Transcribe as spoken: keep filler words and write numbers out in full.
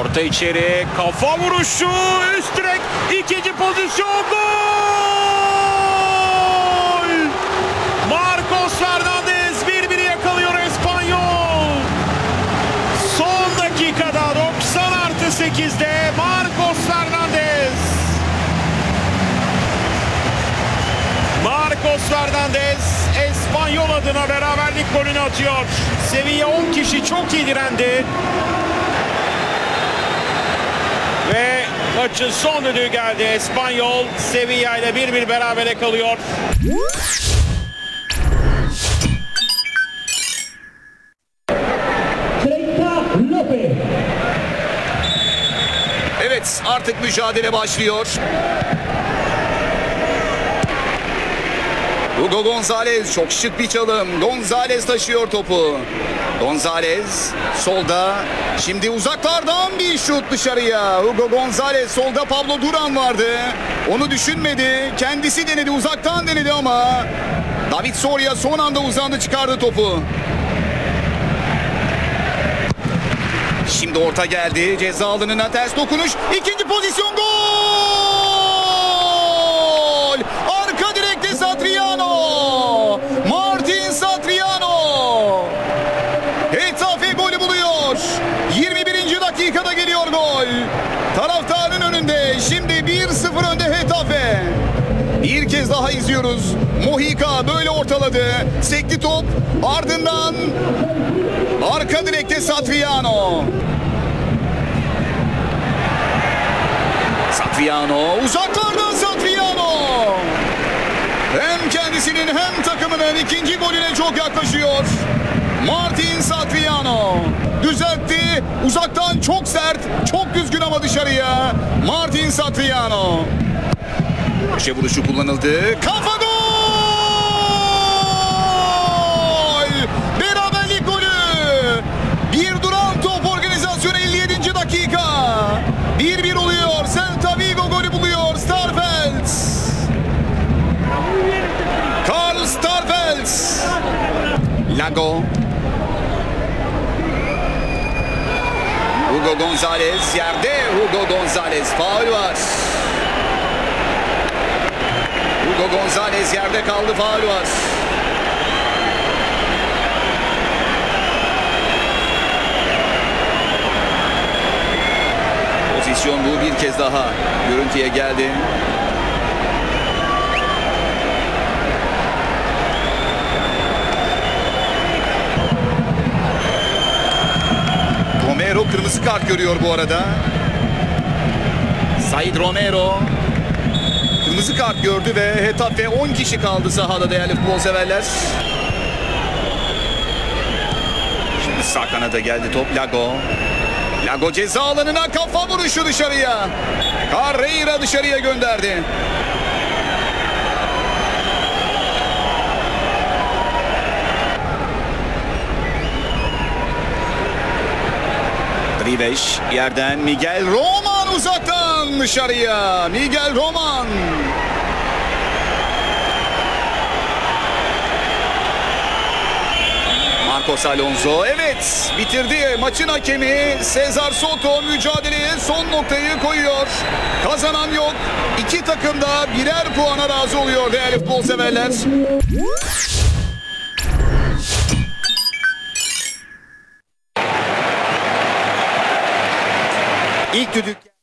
Orta içeri, kafa vuruşu, üst direk, ikinci pozisyon, gol! Marcos Fernandes bir biri yakalıyor Espanyol. Son dakikada doksan artı sekizde Marcos Fernandes. Marcos Fernandes Espanyol adına beraberlik golünü atıyor. Sevilla on kişi çok iyi direndi. Ve maçın son düdüğü geldi. Espanyol Sevilla ile bir bir berabere kalıyor. Evet, artık mücadele başlıyor. Hugo Gonzalez, çok şık bir çalım. Gonzalez taşıyor topu. Gonzalez solda. Şimdi uzaklardan bir şut dışarıya. Hugo Gonzalez solda, Pablo Duran vardı. Onu düşünmedi. Kendisi denedi, uzaktan denedi ama David Soria son anda uzandı, çıkardı topu. Şimdi orta geldi. Ceza alanına ters dokunuş. İkinci pozisyon, gol! Arka direkte Satriano. Martin Satriano. Getafe golü buluyor. yirmi birinci dakikada geliyor gol. Taraftarın önünde. Şimdi bir sıfır önde Getafe. Bir kez daha izliyoruz. Mojica böyle ortaladı. Sekti top. Ardından arka direkte Satriano. Satriano. Uzaklardan Satriano. Hem kendisinin hem takımının ikinci golüne çok yaklaşıyor. Martin Satriano. Düzeltti. Uzaktan çok sert. Çok düzgün ama dışarıya. Martin Satriano. Köşe vuruşu kullanıldı. Kafa gol! Beraberlik golü. Bir duran top organizasyonu elli yedinci dakika. bir bir oluyor. Celta Vigo golü buluyor. Starfelt. Karl Starfelt. Lago. Hugo Gonzalez yerde. Hugo Gonzalez, faul var. Hugo Gonzalez yerde kaldı, faul var. Pozisyon bu, bir kez daha görüntüye geldi. Romero kırmızı kart görüyor bu arada. Said Romero kırmızı kart gördü ve Getafe on kişi kaldı sahada değerli futbol severler. Şimdi sağ kanada geldi top. Lago. Lago ceza alanına, kafa vuruşu dışarıya. Carreira dışarıya gönderdi. Riveş yerden, Miguel Roman uzaktan dışarıya. Miguel Roman. Marcos Alonso, evet, bitirdi. Maçın hakemi Cesar Soto mücadeleye son noktayı koyuyor. Kazanan yok. İki takım da birer puana razı oluyor değerli futbol severler. İlk düdük